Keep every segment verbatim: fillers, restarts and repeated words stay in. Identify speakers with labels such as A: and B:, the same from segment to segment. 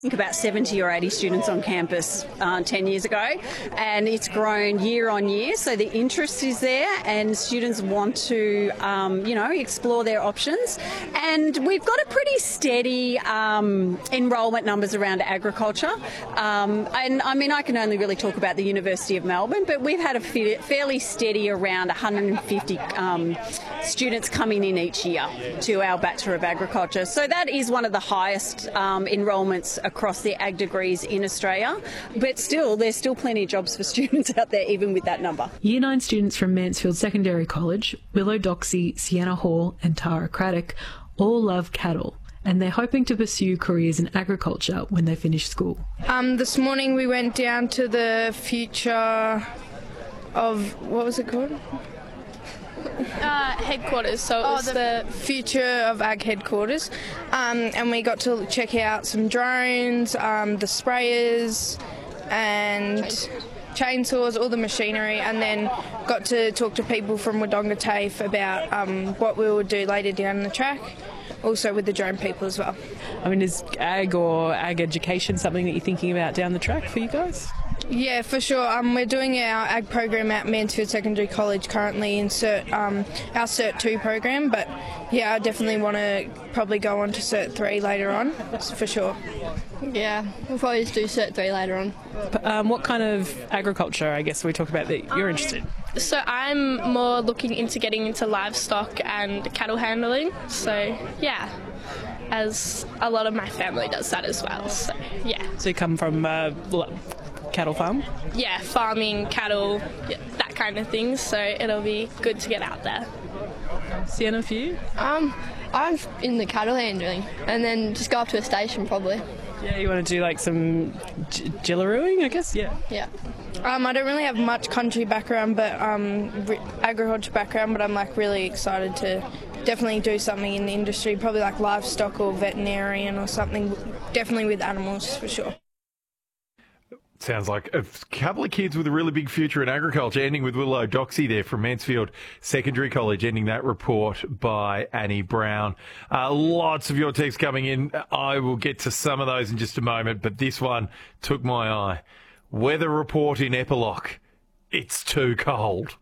A: I think about seventy or eighty students on campus uh, ten years ago, and it's grown year on year, so the interest is there and students want to um, you know explore their options, and we've got a pretty steady um, enrolment numbers around agriculture, um, and I mean I can only really talk about the University of Melbourne, but we've had a fairly steady around one hundred fifty um, students coming in each year to our Bachelor of Agriculture, so that is one of the highest um, enrolments across the ag degrees in Australia, but still there's still plenty of jobs for students out there even with that number.
B: Year nine students from Mansfield Secondary College, Willow Doxy, Sienna Hall and Tara Craddock all love cattle, and they're hoping to pursue careers in agriculture when they finish school.
C: Um, this morning we went down to the future of, what was it called?
D: Uh, headquarters, so it
C: oh,
D: was
C: the,
D: the
C: future of ag headquarters, um, and we got to check out some drones, um, the sprayers and chainsaws, all the machinery, and then got to talk to people from Wodonga TAFE about um, what we would do later down the track, also with the drone people as well.
E: I mean, is ag or ag education something that you're thinking about down the track for you guys?
C: Yeah, for sure. Um, we're doing our ag program at Mansfield Secondary College currently in Cert, um, our Cert two program, but yeah, I definitely want to probably go on to Cert three later on, for sure.
D: Yeah, we'll probably just do Cert three later on.
E: Um, what kind of agriculture, I guess, we talk about that you're interested in?
D: So I'm more looking into getting into livestock and cattle handling, so yeah, as a lot of my family does that as well, so yeah.
E: So you come from uh, cattle farm?
D: Yeah, farming, cattle, yeah, that kind of thing, so it'll be good to get out there.
E: Sienna, for you?
F: Um, I'm in the cattle handling, and then just go up to a station probably.
E: Yeah, you want to do like some j- jillarooing, I guess? Yeah.
F: Yeah.
C: Um, I don't really have much country background, but um, re- agriculture background, but I'm like really excited to definitely do something in the industry, probably like livestock or veterinarian or something, definitely with animals for sure.
G: Sounds like a couple of kids with a really big future in agriculture, ending with Willow Doxy there from Mansfield Secondary College, ending that report by Annie Brown. Uh, lots of your texts coming in. I will get to some of those in just a moment, but this one took my eye. Weather report in Epilogue. It's too cold.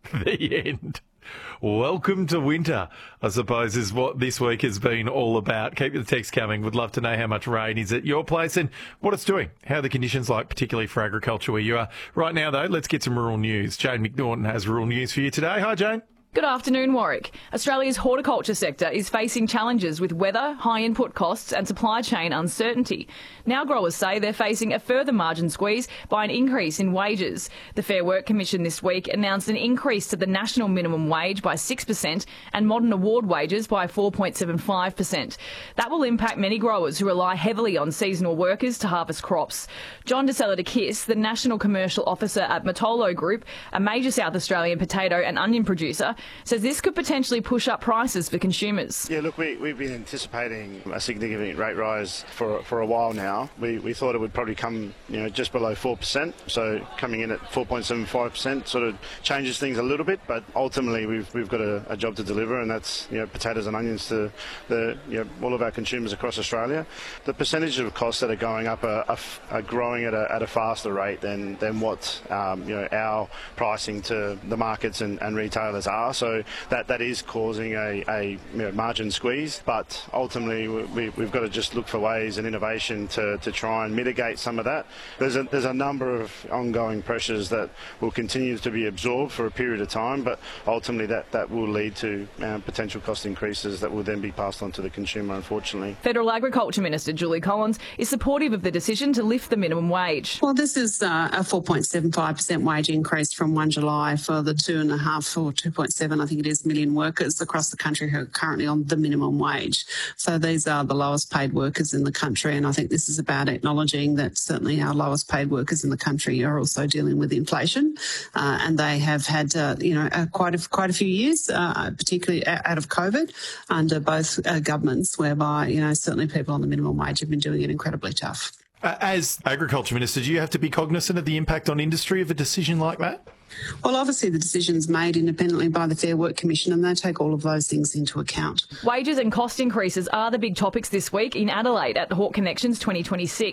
G: The end. Welcome to winter, I suppose, is what this week has been all about. Keep the text coming. Would love to know how much rain is at your place and what it's doing, how the conditions like, particularly for agriculture where you are. Right now, though, let's get some rural news. Jane McNaughton has rural news for you today. Hi, Jane.
H: Good afternoon, Warwick. Australia's horticulture sector is facing challenges with weather, high input costs and supply chain uncertainty. Now growers say they're facing a further margin squeeze by an increase in wages. The Fair Work Commission this week announced an increase to the national minimum wage by six percent and modern award wages by four point seven five percent. That will impact many growers who rely heavily on seasonal workers to harvest crops. John DeSella de Kiss, the National Commercial Officer at Matolo Group, a major South Australian potato and onion producer, says this could potentially push up prices for consumers.
I: Yeah, look, we, we've been anticipating a significant rate rise for for a while now. We we thought it would probably come, you know, just below four percent. So coming in at four point seven five percent sort of changes things a little bit, but ultimately we've we've got a, a job to deliver, and that's, you know, potatoes and onions to the, you know, all of our consumers across Australia. The percentage of costs that are going up are, are, are growing at a at a faster rate than than what um, you know our pricing to the markets and, and retailers are. So that, that is causing a, a you know, margin squeeze, but ultimately we, we've got to just look for ways and innovation to, to try and mitigate some of that. There's a, there's a number of ongoing pressures that will continue to be absorbed for a period of time, but ultimately that, that will lead to um, potential cost increases that will then be passed on to the consumer, unfortunately.
H: Federal Agriculture Minister Julie Collins is supportive of the decision to lift the minimum wage.
J: Well, this is uh, a four point seven five percent wage increase from first of July for the two and a half or two point seven, I think it is, million workers across the country who are currently on the minimum wage. So these are the lowest paid workers in the country, and I think this is about acknowledging that certainly our lowest paid workers in the country are also dealing with inflation, uh, and they have had, uh, you know, uh, quite a quite a few years, uh, particularly out of COVID, under both uh, governments, whereby, you know, certainly people on the minimum wage have been doing it incredibly tough.
G: Uh, as Agriculture Minister, do you have to be cognizant of the impact on industry of a decision like that?
J: Well, obviously the decision's made independently by the Fair Work Commission, and they take all of those things into account.
H: Wages and cost increases are the big topics this week in Adelaide at the Hawke Connections twenty twenty-six.